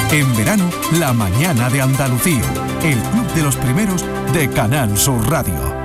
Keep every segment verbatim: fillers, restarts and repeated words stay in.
En verano, La Mañana de Andalucía, el club de los primeros de Canal Sur Radio.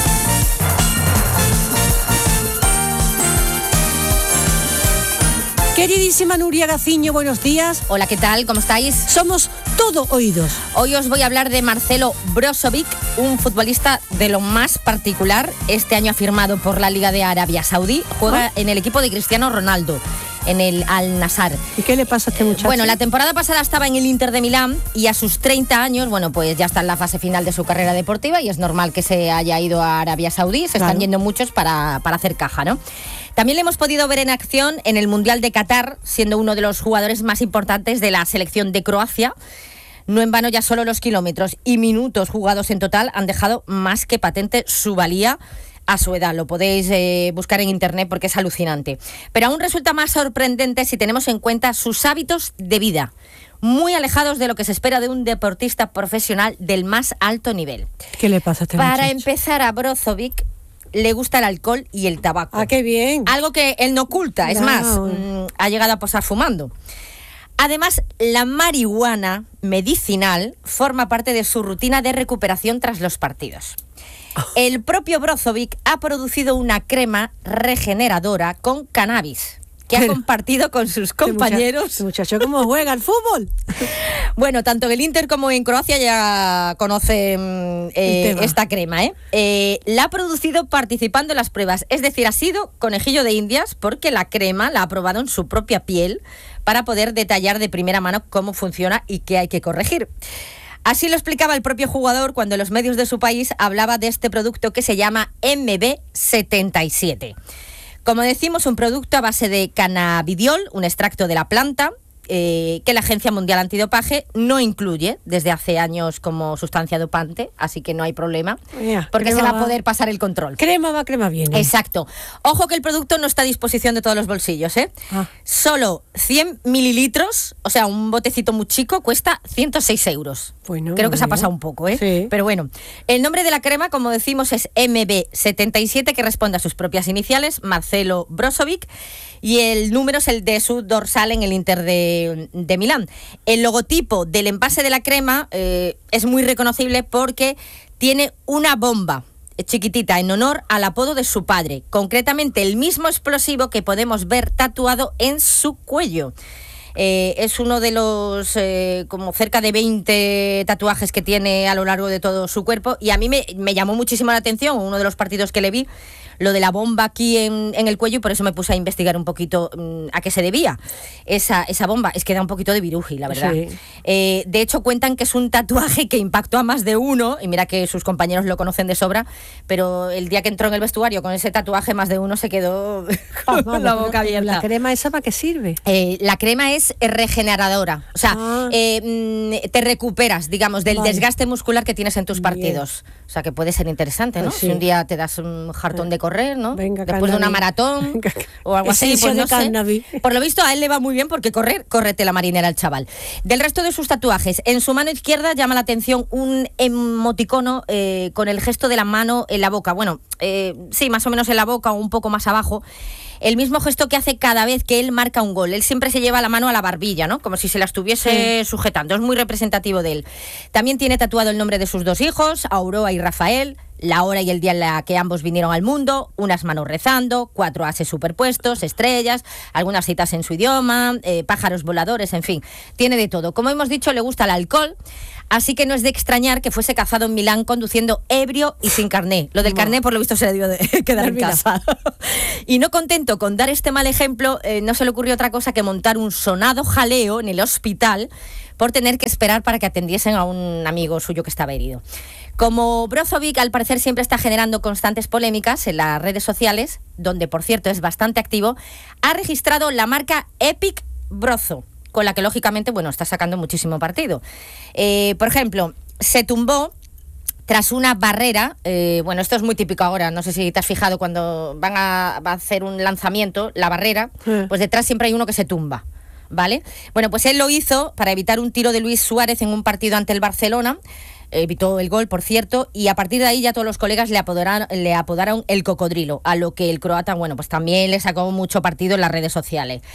Queridísima Nuria Gaciño, buenos días. Hola, ¿qué tal? ¿Cómo estáis? Somos todo oídos. Hoy os voy a hablar de Marcelo Brozovic, un futbolista de lo más particular. Este año ha firmado por la Liga de Arabia Saudí. Juega ¿Ah? en el equipo de Cristiano Ronaldo, en el Al-Nassr. ¿Y qué le pasa a este muchacho? Bueno, la temporada pasada estaba en el Inter de Milán y a sus treinta años, bueno, pues ya está en la fase final de su carrera deportiva y es normal que se haya ido a Arabia Saudí. Se claro. están yendo muchos para, para hacer caja, ¿no? También le hemos podido ver en acción en el Mundial de Qatar, siendo uno de los jugadores más importantes de la selección de Croacia. No en vano, ya solo los kilómetros y minutos jugados en total han dejado más que patente su valía a su edad. Lo podéis eh, buscar en internet porque es alucinante. Pero aún resulta más sorprendente si tenemos en cuenta sus hábitos de vida, muy alejados de lo que se espera de un deportista profesional del más alto nivel. ¿Qué le pasa a este Para muchacho? empezar, a Brozovic le gusta el alcohol y el tabaco. ¡Ah, qué bien! Algo que él no oculta, no. es más, mmm, ha llegado a posar fumando. Además, la marihuana medicinal forma parte de su rutina de recuperación tras los partidos. Oh. El propio Brozovic ha producido una crema regeneradora con cannabis que ha compartido con sus compañeros. Este muchacho, ¿cómo juega al fútbol? Bueno, tanto en el Inter como en Croacia ya conocen eh, esta crema, ¿eh? ¿eh? La ha producido participando en las pruebas, es decir, ha sido conejillo de indias porque la crema la ha probado en su propia piel para poder detallar de primera mano cómo funciona y qué hay que corregir. Así lo explicaba el propio jugador cuando en los medios de su país hablaba de este producto que se llama M B setenta y siete. Como decimos, un producto a base de cannabidiol, un extracto de la planta, eh, que la Agencia Mundial Antidopaje no incluye desde hace años como sustancia dopante, así que no hay problema, yeah, porque se va a poder pasar el control. Crema va, crema viene. Exacto. Ojo que el producto no está a disposición de todos los bolsillos, ¿eh? Ah. Solo cien mililitros, o sea, un botecito muy chico, cuesta ciento seis euros. Bueno, Creo que se ha pasado un poco, ¿eh? Sí. Pero bueno, el nombre de la crema, como decimos, es M B setenta y siete, que responde a sus propias iniciales, Marcelo Brozovic, y el número es el de su dorsal en el Inter de, de Milán. El logotipo del envase de la crema eh, es muy reconocible porque tiene una bomba chiquitita en honor al apodo de su padre, concretamente el mismo explosivo que podemos ver tatuado en su cuello. Eh, es uno de los eh, como cerca de veinte tatuajes que tiene a lo largo de todo su cuerpo, y a mí me, me llamó muchísimo la atención uno de los partidos que le vi, lo de la bomba aquí en, en el cuello, y por eso me puse a investigar un poquito mmm, a qué se debía esa, esa bomba. Es que da un poquito de viruji, la verdad. Sí. Eh, de hecho, cuentan que es un tatuaje que impactó a más de uno, y mira que sus compañeros lo conocen de sobra, pero el día que entró en el vestuario con ese tatuaje, más de uno se quedó con ah, la boca abierta. ¿La crema esa para qué sirve? Eh, la crema es regeneradora, o sea, ah. eh, te recuperas, digamos, del vale. desgaste muscular que tienes en tus partidos. Bien. O sea, que puede ser interesante, ¿no? Pues sí. Si un día te das un jartón de correr, ¿no? Venga, después cannabis. de una maratón Venga. o algo así, pues no sé. Por lo visto a él le va muy bien porque correr, córrete la marinera el chaval. Del resto de sus tatuajes, en su mano izquierda llama la atención un emoticono eh, con el gesto de la mano en la boca. Bueno, eh, sí, más o menos en la boca o un poco más abajo. El mismo gesto que hace cada vez que él marca un gol. Él siempre se lleva la mano a la barbilla, ¿no? Como si se la estuviese sí. sujetando. Es muy representativo de él. También tiene tatuado el nombre de sus dos hijos, Aurora y Rafael, la hora y el día en la que ambos vinieron al mundo, unas manos rezando, cuatro ases superpuestos, estrellas, algunas citas en su idioma, eh, pájaros voladores, en fin, tiene de todo. Como hemos dicho, le gusta el alcohol, así que no es de extrañar que fuese cazado en Milán conduciendo ebrio y sin carné. Lo del no. carné, por lo visto, se le dio de quedar en casa. Y no contento con dar este mal ejemplo, eh, no se le ocurrió otra cosa que montar un sonado jaleo en el hospital por tener que esperar para que atendiesen a un amigo suyo que estaba herido. Como Brozovic, al parecer, siempre está generando constantes polémicas en las redes sociales, donde, por cierto, es bastante activo, ha registrado la marca Epic Brozo, con la que, lógicamente, bueno, está sacando muchísimo partido. Eh, por ejemplo, se tumbó tras una barrera, eh, bueno, esto es muy típico ahora, no sé si te has fijado, cuando van a, va a hacer un lanzamiento, la barrera, sí. pues detrás siempre hay uno que se tumba, ¿vale? Bueno, pues él lo hizo para evitar un tiro de Luis Suárez en un partido ante el Barcelona, evitó el gol, por cierto, y a partir de ahí ya todos los colegas le apodaron, le apodaron el cocodrilo, a lo que el croata, bueno, pues también le sacó mucho partido en las redes sociales.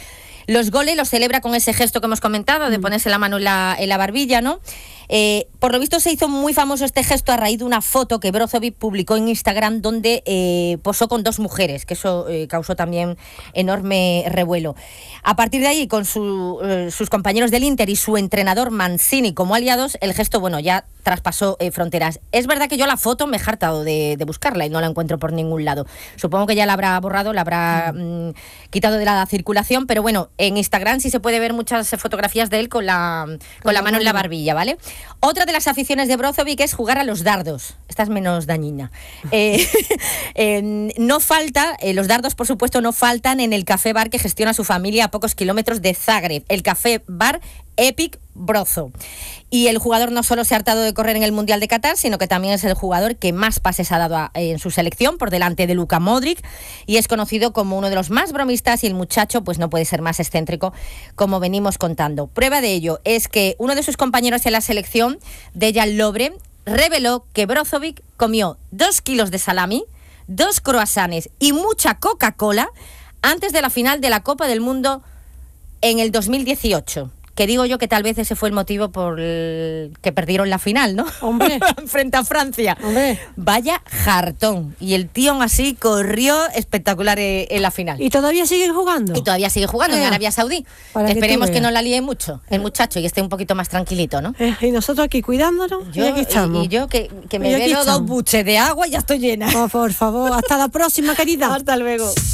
Los goles los celebra con ese gesto que hemos comentado, de ponerse la mano en la, en la barbilla, ¿no? Eh, por lo visto se hizo muy famoso este gesto a raíz de una foto que Brozovic publicó en Instagram donde eh, posó con dos mujeres, que eso eh, causó también enorme revuelo. A partir de ahí, con su, eh, sus compañeros del Inter y su entrenador Mancini como aliados, el gesto, bueno, ya traspasó eh, fronteras. Es verdad que yo la foto me he hartado de, de buscarla y no la encuentro por ningún lado. Supongo que ya la habrá borrado, la habrá mm, quitado de la circulación, pero bueno, en Instagram sí se puede ver muchas fotografías de él con la, con la mano en la barbilla, ¿vale? Otra de las aficiones de Brozovic es jugar a los dardos. Esta es menos dañina. Eh, eh, no falta, eh, los dardos por supuesto no faltan en el café bar que gestiona su familia a pocos kilómetros de Zagreb, el café bar Epic Brozo. Y el jugador no solo se ha hartado de correr en el Mundial de Qatar, sino que también es el jugador que más pases ha dado a, en su selección, por delante de Luka Modric, y es conocido como uno de los más bromistas, y el muchacho pues no puede ser más excéntrico, como venimos contando. Prueba de ello es que uno de sus compañeros en la selección, Dejan Lovren, reveló que Brozovic comió dos kilos de salami, dos croissants y mucha Coca-Cola antes de la final de la Copa del Mundo en el dos mil dieciocho. Que digo yo que tal vez ese fue el motivo por el que perdieron la final, ¿no? Hombre. Frente a Francia. Hombre. Vaya jartón. Y el tío así corrió espectacular en la final. ¿Y todavía siguen jugando? Y todavía sigue jugando eh, en Arabia Saudí. Esperemos que, que no la líe mucho el muchacho y esté un poquito más tranquilito, ¿no? Eh, y nosotros aquí cuidándonos, yo, y aquí estamos. Y, y yo que, que me bebo dos buches de agua y ya estoy llena. Oh, por favor, hasta la próxima, querida. Hasta luego.